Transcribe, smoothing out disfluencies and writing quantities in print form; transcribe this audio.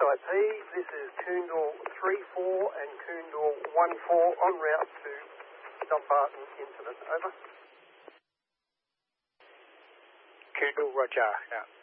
SIP, this is Coondle 34 and Coondle 14 en route to Dumbarton incident. Over. Coondle, roger. Yeah.